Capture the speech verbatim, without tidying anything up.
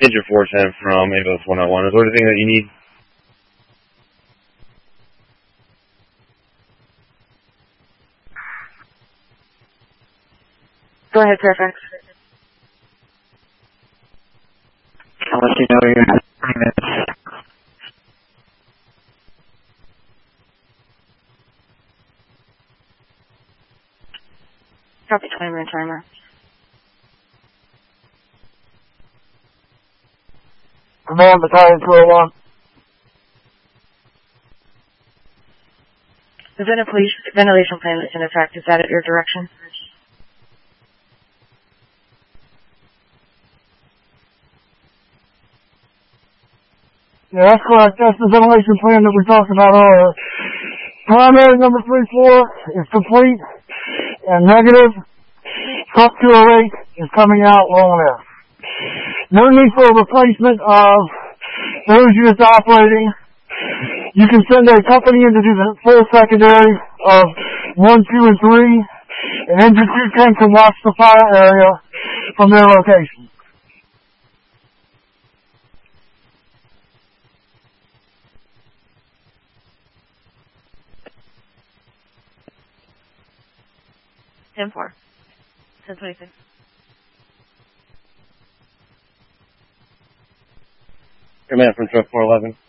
Ninja four ten from Amos one oh one. Is there anything that you need? Go ahead, Fairfax. I'll let you know you're in three minutes. Copy twenty minute timer. Command Battalion two oh one. The ventilation plan that's in effect, is that at your direction? Yeah, that's correct. That's the ventilation plan that we talked about earlier. Primary number three four is complete and negative. Truck two oh eight is coming out long enough. No need for a replacement of those units operating. You can send a company in to do the full secondary of one, two, and three, and engine two ten can watch the fire area from their location. ten four. ten twenty-six. Command from Truck four eleven.